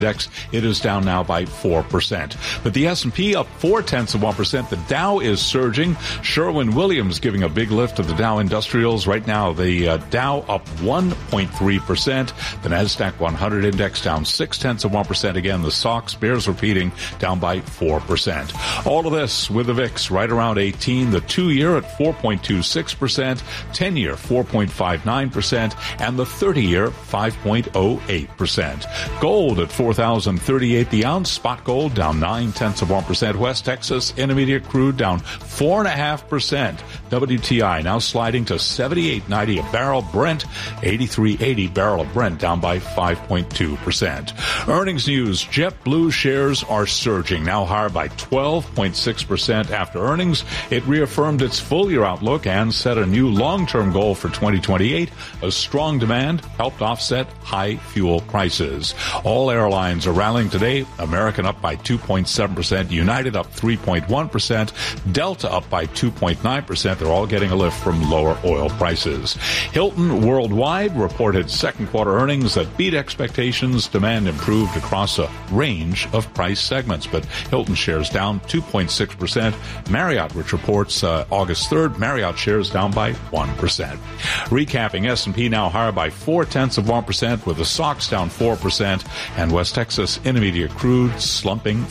index, it is down now by 4%. But the S&P up 0.4%. The Dow is surging. Sherwin-Williams giving a big lift to the Dow Industrials. Right now, the Dow up 1.3%. The NASDAQ 100 index down 0.6% again. The SOX bears repeating, down by 4%. All of this with the VIX right around 18. The 2-year at 4.26%, 10-year 4.59%, and the 30-year 5.08%. Gold at $4,038 the ounce. Spot gold down 0.9%. West Texas Intermediate crude down 4.5%. WTI now sliding to $78.90 a barrel. Brent $83.80 barrel of Brent down by 5.2%. Earnings news: JetBlue shares are surging, now higher by 12.6% after earnings. It reaffirmed its full-year outlook and set a new long-term goal for 2028. A strong demand helped offset high fuel prices. All airlines are rallying today. American up by 2.7%, United up 3.1%, Delta up by 2.9%. They're all getting a lift from lower oil prices. Hilton Worldwide reported second quarter earnings that beat expectations. Demand improved across a range of price segments, but Hilton shares down 2.6%. Marriott, which reports August 3rd, Marriott shares down by 1%. Recapping, S&P now higher by 0.4%, with the SOX down 4%, and West Texas Intermediate crude slumping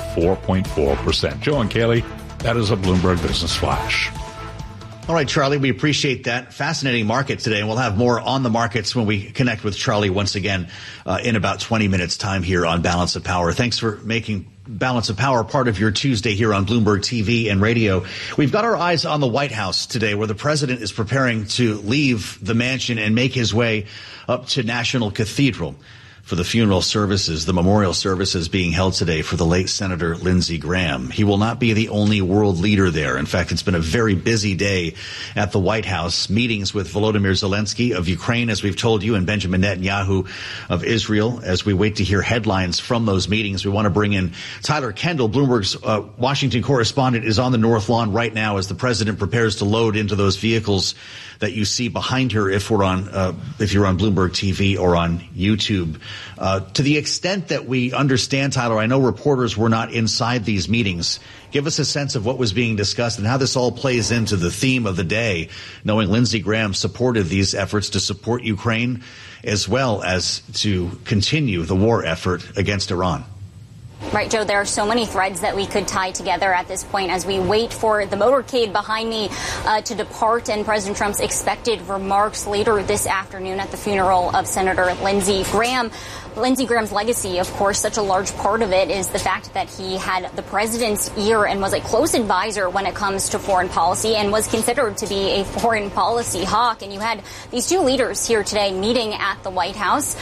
4.4%. Joe and Kaylee, that is a Bloomberg Business Flash. All right, Charlie, we appreciate that. Fascinating market today, and we'll have more on the markets when we connect with Charlie once again in about 20 minutes' time here on Balance of Power. Thanks for making Balance of Power part of your Tuesday here on Bloomberg TV and radio. We've got our eyes on the White House today, where the president is preparing to leave the mansion and make his way up to National Cathedral for the funeral services, the memorial services being held today for the late Senator Lindsey Graham. He will not be the only world leader there. In fact, it's been a very busy day at the White House. Meetings with Volodymyr Zelensky of Ukraine, as we've told you, and Benjamin Netanyahu of Israel. As we wait to hear headlines from those meetings, we want to bring in Tyler Kendall, Bloomberg's Washington correspondent, is on the North Lawn right now as the president prepares to load into those vehicles that you see behind her if you're on Bloomberg TV or on YouTube. To the extent that we understand, Tyler, I know reporters were not inside these meetings. Give us a sense of what was being discussed and how this all plays into the theme of the day, knowing Lindsey Graham supported these efforts to support Ukraine as well as to continue the war effort against Iran. Right, Joe, there are so many threads that we could tie together at this point as we wait for the motorcade behind me to depart and President Trump's expected remarks later this afternoon at the funeral of Senator Lindsey Graham. Lindsey Graham's legacy, of course, such a large part of it is the fact that he had the president's ear and was a close advisor when it comes to foreign policy and was considered to be a foreign policy hawk. And you had these two leaders here today meeting at the White House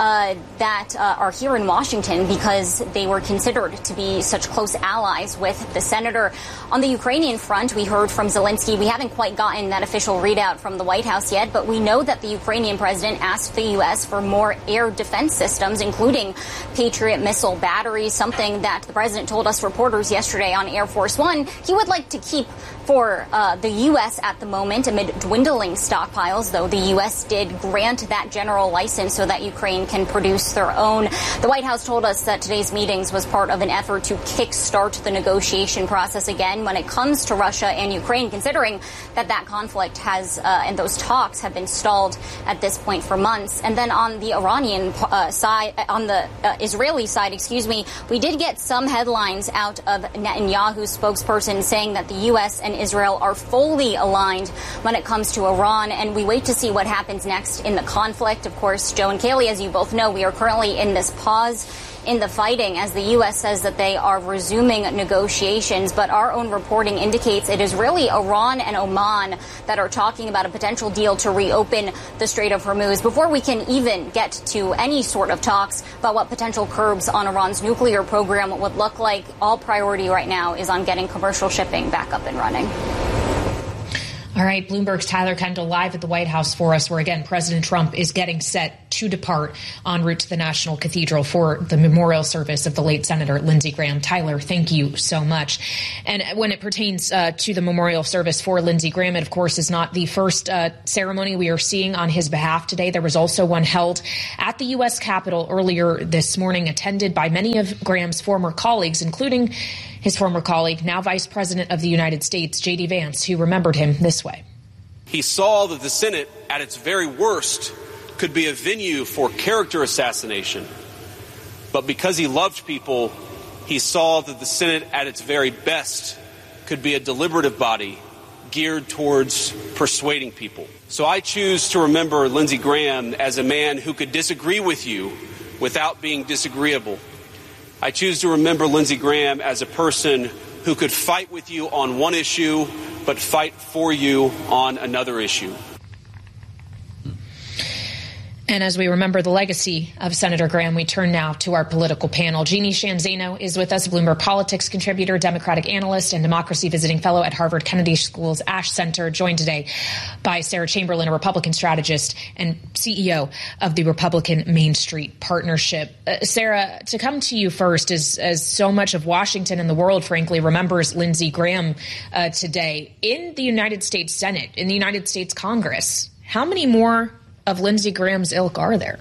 that are here in Washington because they were considered to be such close allies with the senator. On the Ukrainian front, we heard from Zelensky. We haven't quite gotten that official readout from the White House yet, but we know that the Ukrainian president asked the U.S. for more air defense systems, including Patriot missile batteries, something that the president told us reporters yesterday on Air Force One he would like to keep for the U.S. at the moment amid dwindling stockpiles, though the U.S. did grant that general license so that Ukraine can produce their own. The White House told us that today's meetings was part of an effort to kickstart the negotiation process again when it comes to Russia and Ukraine, considering that conflict has and those talks have been stalled at this point for months. And then on the Iranian side, on the Israeli side, we did get some headlines out of Netanyahu's spokesperson saying that the U.S. and Israel are fully aligned when it comes to Iran, and we wait to see what happens next in the conflict. Of course, Joe and Kaylee, as you both know, we are currently in this pause in the fighting as the U.S. says that they are resuming negotiations. But our own reporting indicates it is really Iran and Oman that are talking about a potential deal to reopen the Strait of Hormuz before we can even get to any sort of talks about what potential curbs on Iran's nuclear program would look like. All priority right now is on getting commercial shipping back up and running. All right, Bloomberg's Tyler Kendall live at the White House for us, where, again, President Trump is getting set to depart en route to the National Cathedral for the memorial service of the late Senator Lindsey Graham. Tyler, thank you so much. And when it pertains to the memorial service for Lindsey Graham, it, of course, is not the first ceremony we are seeing on his behalf today. There was also one held at the U.S. Capitol earlier this morning, attended by many of Graham's former colleagues, including his former colleague, now Vice President of the United States, J.D. Vance, who remembered him this way. He saw that the Senate, at its very worst, could be a venue for character assassination. But because he loved people, he saw that the Senate, at its very best, could be a deliberative body geared towards persuading people. So I choose to remember Lindsey Graham as a man who could disagree with you without being disagreeable. I choose to remember Lindsey Graham as a person who could fight with you on one issue, but fight for you on another issue. And as we remember the legacy of Senator Graham, we turn now to our political panel. Jeannie Sheehan Zaino is with us, Bloomberg Politics contributor, Democratic analyst, and democracy visiting fellow at Harvard Kennedy School's Ash Center, joined today by Sarah Chamberlain, a Republican strategist and CEO of the Republican Main Street Partnership. Sarah, to come to you first, as so much of Washington and the world, frankly, remembers Lindsey Graham today, in the United States Senate, in the United States Congress, how many more of Lindsey Graham's ilk are there?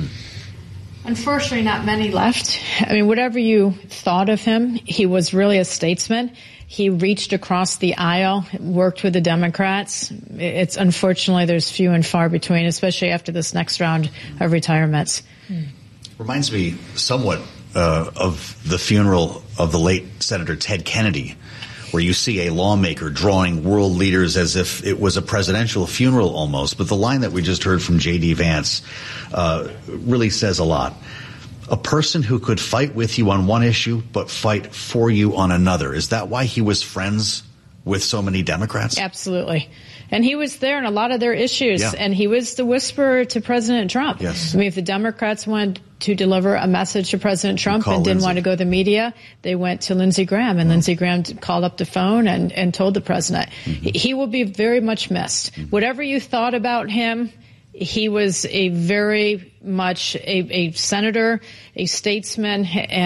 Unfortunately, not many left. I mean, whatever you thought of him, he was really a statesman. He reached across the aisle, worked with the Democrats. It's unfortunately there's few and far between, especially after this next round of retirements. Reminds me somewhat of the funeral of the late Senator Ted Kennedy, where you see a lawmaker drawing world leaders as if it was a presidential funeral almost. But the line that we just heard from J.D. Vance really says a lot. A person who could fight with you on one issue but fight for you on another. Is that why he was friends with so many Democrats? Absolutely. And he was there in a lot of their issues. Yeah. And he was the whisperer to President Trump. Yes. I mean, if the Democrats wanted to deliver a message to President Trump and didn't want to go to the media, they went to Lindsey Graham. And Lindsey Graham called up the phone and told the president. He will be very much missed. Whatever you thought about him, he was a very much a senator, a statesman,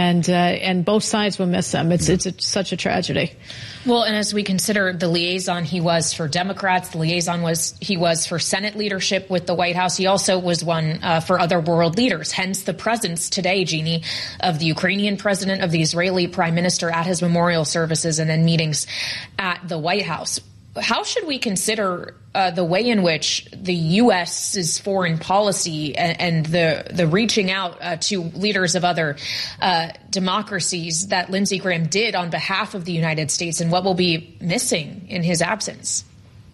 and both sides will miss him. It's such a tragedy. Well, and as we consider the liaison he was for Democrats, the liaison he was for Senate leadership with the White House. He also was one for other world leaders. Hence the presence today, Jeannie, of the Ukrainian president, of the Israeli prime minister at his memorial services, and then meetings at the White House. How should we consider the way in which the U.S.'s foreign policy and the reaching out to leaders of other democracies that Lindsey Graham did on behalf of the United States, and what will be missing in his absence?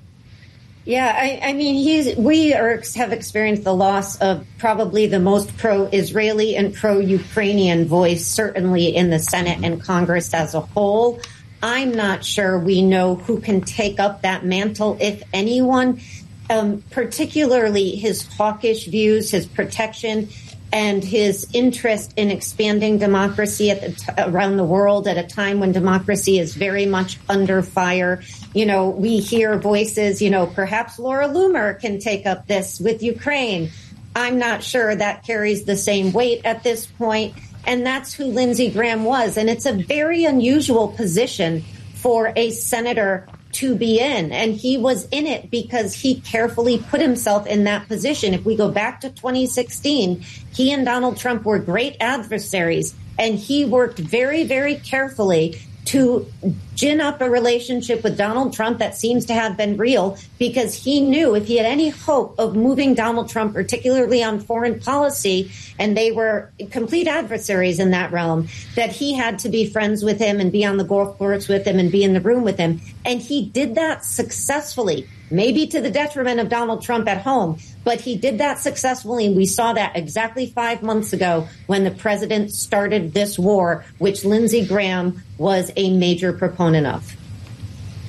Yeah, I mean, we have experienced the loss of probably the most pro-Israeli and pro-Ukrainian voice, certainly in the Senate and Congress as a whole. I'm not sure we know who can take up that mantle, if anyone, particularly his hawkish views, his protection, and his interest in expanding democracy around the world at a time when democracy is very much under fire. You know, we hear voices, perhaps Laura Loomer can take up this with Ukraine. I'm not sure that carries the same weight at this point. And that's who Lindsey Graham was. And it's a very unusual position for a senator to be in. And he was in it because he carefully put himself in that position. If we go back to 2016, he and Donald Trump were great adversaries. And he worked very, very carefully to gin up a relationship with Donald Trump that seems to have been real, because he knew if he had any hope of moving Donald Trump, particularly on foreign policy, and they were complete adversaries in that realm, that he had to be friends with him and be on the golf course with him and be in the room with him. And he did that successfully, maybe to the detriment of Donald Trump at home, but he did that successfully. And we saw that exactly 5 months ago when the president started this war, which Lindsey Graham was a major proponent of.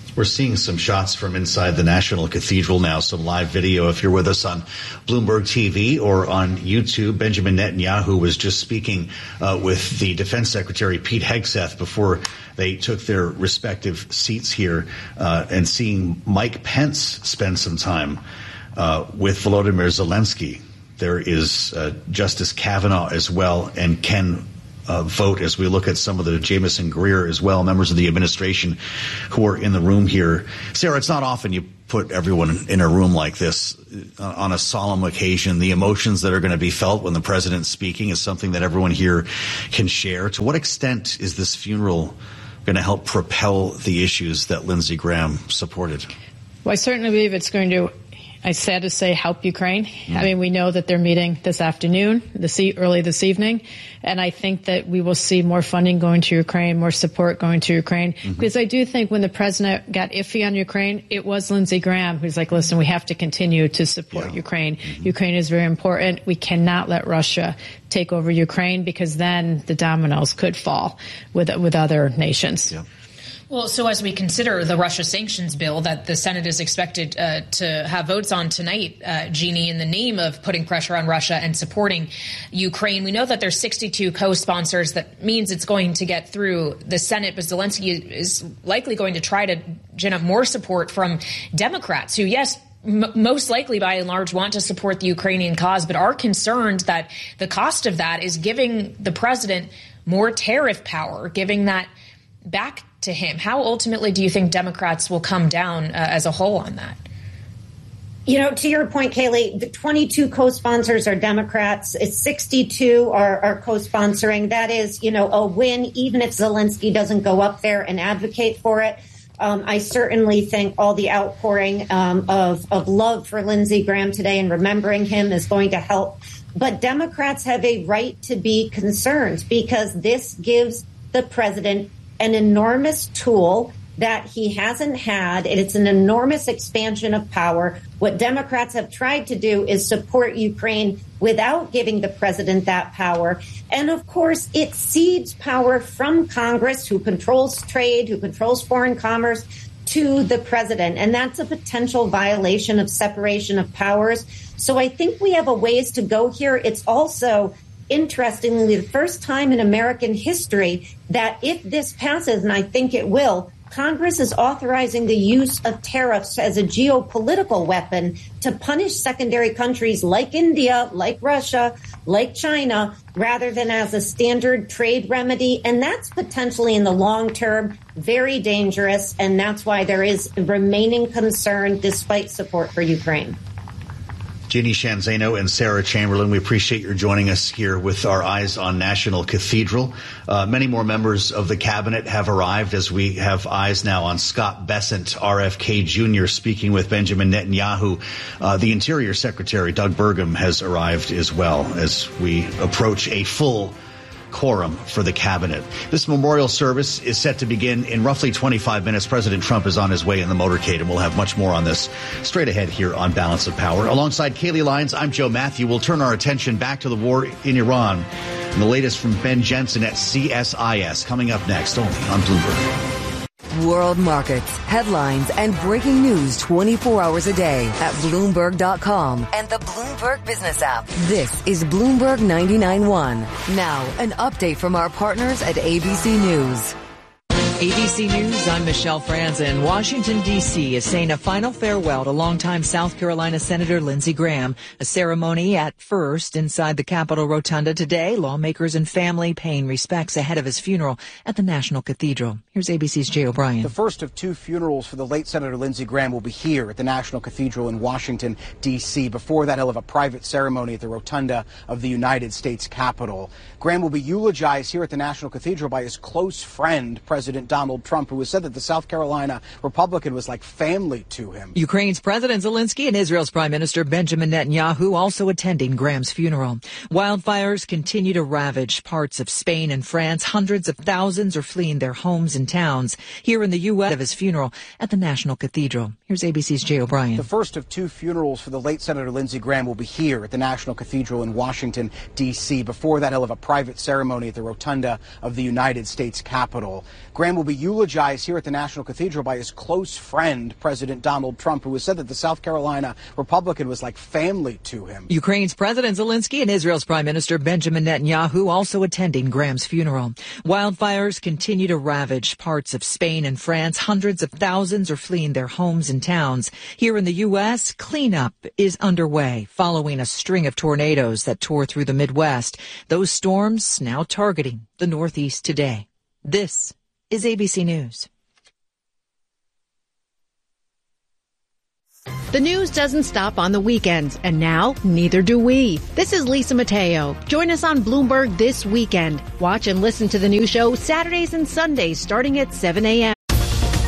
We're seeing some shots from inside the National Cathedral now, some live video. If you're with us on Bloomberg TV or on YouTube, Benjamin Netanyahu was just speaking with the Defense Secretary Pete Hegseth before they took their respective seats here, and seeing Mike Pence spend some time with Volodymyr Zelensky. There is Justice Kavanaugh as well, and Ken Vote, as we look at some of the Jameson Greer as well, members of the administration who are in the room here. Sarah, it's not often you put everyone in a room like this on a solemn occasion. The emotions that are going to be felt when the president's speaking is something that everyone here can share. To what extent is this funeral going to help propel the issues that Lindsey Graham supported? Well, I certainly believe it's going to, I'm sad to say, help Ukraine. I mean, we know that they're meeting this afternoon, early this evening, and I think that we will see more funding going to Ukraine, more support going to Ukraine, because I do think when the president got iffy on Ukraine, it was Lindsey Graham who's like, listen, we have to continue to support Ukraine. Ukraine is very important. We cannot let Russia take over Ukraine, because then the dominoes could fall with other nations. Yeah. Well, so as we consider the Russia sanctions bill that the Senate is expected to have votes on tonight, Jeannie, in the name of putting pressure on Russia and supporting Ukraine, we know that there's 62 co-sponsors. That means it's going to get through the Senate, but Zelensky is likely going to try to gin up more support from Democrats who, yes, most likely by and large want to support the Ukrainian cause, but are concerned that the cost of that is giving the president more tariff power, giving that back to him. How ultimately do you think Democrats will come down as a whole on that? You know, to your point, Kayleigh, the 22 co-sponsors are Democrats. 62 are co-sponsoring. That is, you know, a win, even if Zelensky doesn't go up there and advocate for it. I certainly think all the outpouring of love for Lindsey Graham today and remembering him is going to help. But Democrats have a right to be concerned, because this gives the president an enormous tool that he hasn't had. It's an enormous expansion of power. What Democrats have tried to do is support Ukraine without giving the president that power. And of course, it cedes power from Congress, who controls trade, who controls foreign commerce, to the president. And that's a potential violation of separation of powers. So I think we have a ways to go here. It's also, interestingly, the first time in American history that if this passes, and I think it will, Congress is authorizing the use of tariffs as a geopolitical weapon to punish secondary countries like India, like Russia, like China, rather than as a standard trade remedy. And that's potentially in the long term very dangerous. And that's why there is remaining concern despite support for Ukraine. Jeannie Sheehan Zaino and Sarah Chamberlain, we appreciate your joining us here with our eyes on National Cathedral. Many more members of the cabinet have arrived, as we have eyes now on Scott Bessent, RFK Jr., speaking with Benjamin Netanyahu. The Interior Secretary, Doug Burgum, has arrived as well, as we approach a full quorum for the cabinet. This memorial service is set to begin in roughly 25 minutes. President Trump is on his way in the motorcade, and we'll have much more on this straight ahead here on Balance of Power. Alongside Kayleigh Lyons, I'm Joe Matthew. We'll turn our attention back to the war in Iran. And the latest from Ben Jensen at CSIS coming up next, only on Bloomberg. World markets, headlines, and breaking news 24 hours a day at Bloomberg.com and the Bloomberg Business app. This is Bloomberg 99.1. Now, an update from our partners at ABC News. ABC News, I'm Michelle Franzen. Washington, D.C. is saying a final farewell to longtime South Carolina Senator Lindsey Graham. A ceremony at first inside the Capitol Rotunda today. Lawmakers and family paying respects ahead of his funeral at the National Cathedral. Here's ABC's Jay O'Brien. The first of two funerals for the late Senator Lindsey Graham will be here at the National Cathedral in Washington, D.C. Before that, he'll have a private ceremony at the Rotunda of the United States Capitol. Graham will be eulogized here at the National Cathedral by his close friend, President Donald Trump, who has said that the South Carolina Republican was like family to him. Ukraine's President Zelensky and Israel's Prime Minister Benjamin Netanyahu also attending Graham's funeral. Wildfires continue to ravage parts of Spain and France. Hundreds of thousands are fleeing their homes and towns. Here in the U.S. of his funeral at the National Cathedral. Here's ABC's Jay O'Brien. The first of two funerals for the late Senator Lindsey Graham will be here at the National Cathedral in Washington, D.C. Before that, he'll have a private ceremony at the Rotunda of the United States Capitol. Graham will will be eulogized here at the National Cathedral by his close friend, President Donald Trump, who has said that the South Carolina Republican was like family to him. Ukraine's President Zelensky and Israel's Prime Minister Benjamin Netanyahu also attending Graham's funeral. Wildfires continue to ravage parts of Spain and France. Hundreds of thousands are fleeing their homes and towns. Here in the U.S., cleanup is underway following a string of tornadoes that tore through the Midwest. Those storms now targeting the Northeast today. This is ABC News. The news doesn't stop on the weekends, and now neither do we. This is Lisa Mateo. Join us on Bloomberg This Weekend. Watch and listen to the new show Saturdays and Sundays starting at 7 a.m.